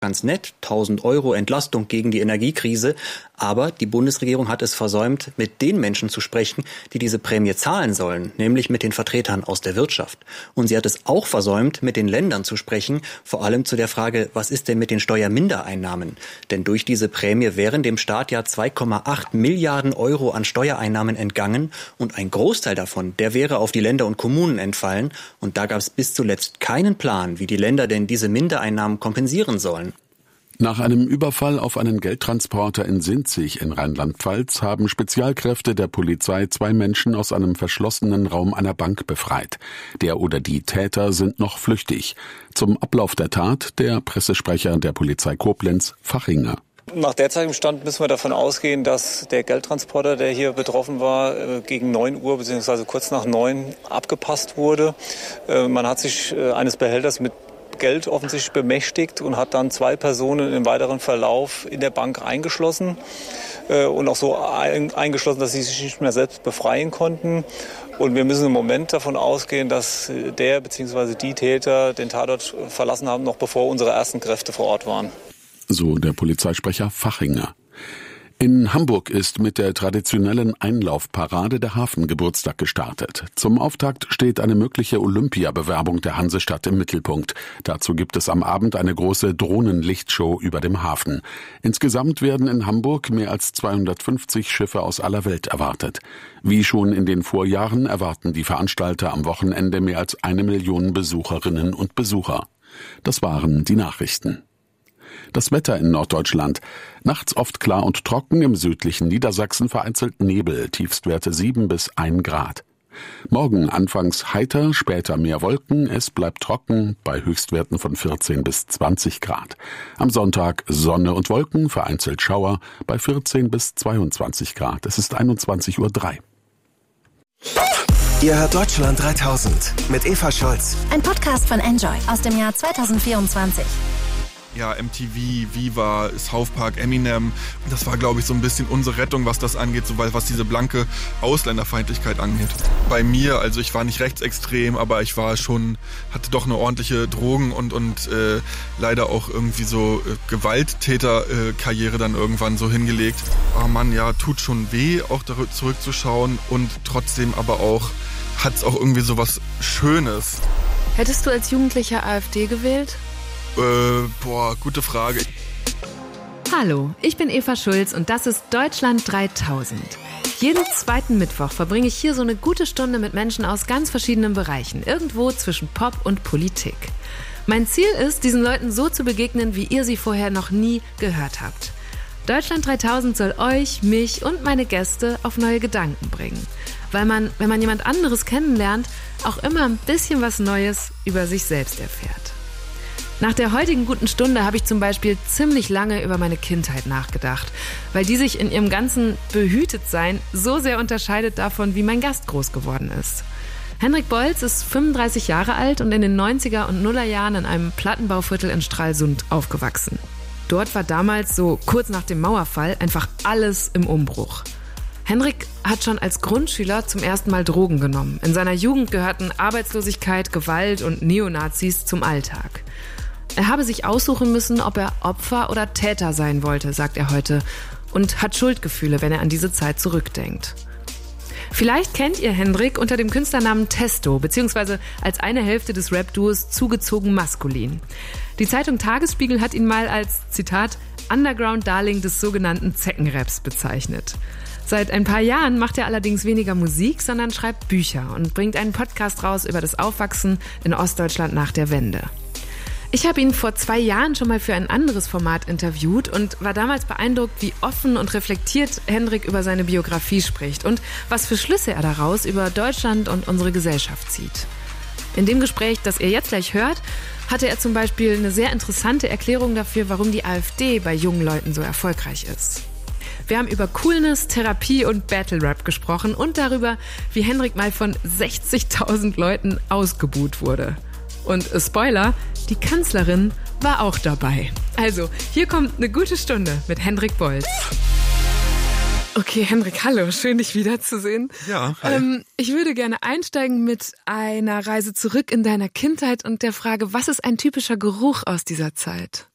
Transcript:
Ganz nett, 1.000 € Entlastung gegen die Energiekrise, aber die Bundesregierung hat es versäumt, mit den Menschen zu sprechen, die diese Prämie zahlen sollen, nämlich mit den Vertretern aus der Wirtschaft. Und sie hat es auch versäumt, mit den Ländern zu sprechen, vor allem zu der Frage, was ist denn mit den Steuermindereinnahmen? Denn durch diese Prämie wären dem Staat ja 2,8 Milliarden € an Steuereinnahmen entgangen und ein Großteil davon, der wäre auf die Länder und Kommunen entfallen und da gab es bis zuletzt keinen Plan, wie die Länder denn diese Mindereinnahmen kompensieren sollen. Nach einem Überfall auf einen Geldtransporter in Sinzig in Rheinland-Pfalz haben Spezialkräfte der Polizei 2 Menschen aus einem verschlossenen Raum einer Bank befreit. Der oder die Täter sind noch flüchtig. Zum Ablauf der Tat der Pressesprecher der Polizei Koblenz, Fachinger. Nach derzeitigem Stand müssen wir davon ausgehen, dass der Geldtransporter, der hier betroffen war, gegen 9 Uhr bzw. kurz nach 9 abgepasst wurde. Man hat sich eines Behälters mit Geld offensichtlich bemächtigt und hat dann 2 Personen im weiteren Verlauf in der Bank eingeschlossen und auch so eingeschlossen, dass sie sich nicht mehr selbst befreien konnten. Und wir müssen im Moment davon ausgehen, dass der bzw. die Täter den Tatort verlassen haben, noch bevor unsere ersten Kräfte vor Ort waren. So der Polizeisprecher Fachinger. In Hamburg ist mit der traditionellen Einlaufparade der Hafengeburtstag gestartet. Zum Auftakt steht eine mögliche Olympiabewerbung der Hansestadt im Mittelpunkt. Dazu gibt es am Abend eine große Drohnenlichtshow über dem Hafen. Insgesamt werden in Hamburg mehr als 250 Schiffe aus aller Welt erwartet. Wie schon in den Vorjahren erwarten die Veranstalter am Wochenende mehr als 1 Million Besucherinnen und Besucher. Das waren die Nachrichten. Das Wetter in Norddeutschland. Nachts oft klar und trocken, im südlichen Niedersachsen vereinzelt Nebel, Tiefstwerte 7 bis 1 Grad. Morgen anfangs heiter, später mehr Wolken, es bleibt trocken, bei Höchstwerten von 14 bis 20 Grad. Am Sonntag Sonne und Wolken, vereinzelt Schauer, bei 14 bis 22 Grad. Es ist 21:03 Uhr. Ihr hört Deutschland 3000 mit Eva Scholz. Ein Podcast von Enjoy aus dem Jahr 2024. Ja, MTV, Viva, South Park, Eminem. Das war, glaube ich, so ein bisschen unsere Rettung, was das angeht, so was diese blanke Ausländerfeindlichkeit angeht. Bei mir, also ich war nicht rechtsextrem, aber ich war schon, hatte doch eine ordentliche Drogen- und leider auch irgendwie so Gewalttäterkarriere dann irgendwann so hingelegt. Oh Mann, ja, tut schon weh, auch zurückzuschauen und trotzdem aber auch, hat's auch irgendwie so was Schönes. Hättest du als Jugendlicher AfD gewählt? Gute Frage. Hallo, ich bin Eva Schulz und das ist Deutschland 3000. Jeden zweiten Mittwoch verbringe ich hier so eine gute Stunde mit Menschen aus ganz verschiedenen Bereichen, irgendwo zwischen Pop und Politik. Mein Ziel ist, diesen Leuten so zu begegnen, wie ihr sie vorher noch nie gehört habt. Deutschland 3000 soll euch, mich und meine Gäste auf neue Gedanken bringen. Weil man, wenn man jemand anderes kennenlernt, auch immer ein bisschen was Neues über sich selbst erfährt. Nach der heutigen guten Stunde habe ich zum Beispiel ziemlich lange über meine Kindheit nachgedacht, weil die sich in ihrem ganzen Behütetsein so sehr unterscheidet davon, wie mein Gast groß geworden ist. Henrik Bolz ist 35 Jahre alt und in den 90er und Nullerjahren in einem Plattenbauviertel in Stralsund aufgewachsen. Dort war damals, so kurz nach dem Mauerfall, einfach alles im Umbruch. Henrik hat schon als Grundschüler zum ersten Mal Drogen genommen. In seiner Jugend gehörten Arbeitslosigkeit, Gewalt und Neonazis zum Alltag. Er habe sich aussuchen müssen, ob er Opfer oder Täter sein wollte, sagt er heute, und hat Schuldgefühle, wenn er an diese Zeit zurückdenkt. Vielleicht kennt ihr Henrik unter dem Künstlernamen Testo, beziehungsweise als eine Hälfte des Rap-Duos Zugezogen Maskulin. Die Zeitung Tagesspiegel hat ihn mal als, Zitat, Underground-Darling des sogenannten Zeckenraps bezeichnet. Seit ein paar Jahren macht er allerdings weniger Musik, sondern schreibt Bücher und bringt einen Podcast raus über das Aufwachsen in Ostdeutschland nach der Wende. Ich habe ihn vor 2 Jahren schon mal für ein anderes Format interviewt und war damals beeindruckt, wie offen und reflektiert Henrik über seine Biografie spricht und was für Schlüsse er daraus über Deutschland und unsere Gesellschaft zieht. In dem Gespräch, das ihr jetzt gleich hört, hatte er zum Beispiel eine sehr interessante Erklärung dafür, warum die AfD bei jungen Leuten so erfolgreich ist. Wir haben über Coolness, Therapie und Battle Rap gesprochen und darüber, wie Henrik mal von 60.000 Leuten ausgebuht wurde. Und Spoiler, die Kanzlerin war auch dabei. Also, hier kommt eine gute Stunde mit Henrik Bolz. Okay, Henrik, hallo, schön dich wiederzusehen. Ja, hi. Ich würde gerne einsteigen mit einer Reise zurück in deiner Kindheit und der Frage, was ist ein typischer Geruch aus dieser Zeit?